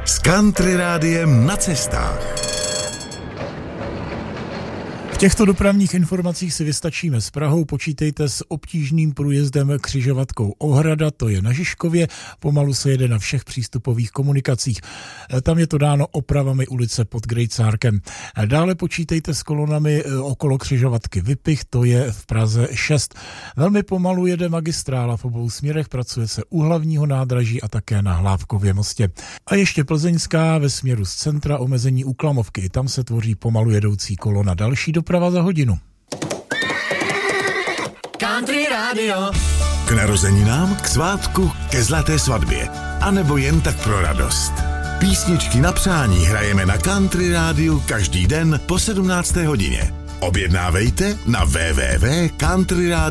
s Country Rádiem na cestách. V těchto dopravních informacích si vystačíme s Prahou, počítejte s obtížným průjezdem křižovatkou Ohrada, to je na Žižkově, pomalu se jede na všech přístupových komunikacích. Tam je to dáno opravami ulice pod Grejcárkem. Dále počítejte s kolonami okolo křižovatky Vypich, to je v Praze 6. Velmi pomalu jede magistrála v obou směrech, pracuje se u hlavního nádraží a také na Hlávkově mostě. A ještě plzeňská ve směru z centra, omezení u Klamovky, tam se tvoří pomalu jedoucí kolona. Další doprava za hodinu. Country Radio. K narozeninám, k svátku, ke zlaté svatbě. A nebo jen tak pro radost. Písničky na přání hrajeme na Country Rádiu každý den po 17. hodině. Objednávejte na www.countryradio.cz.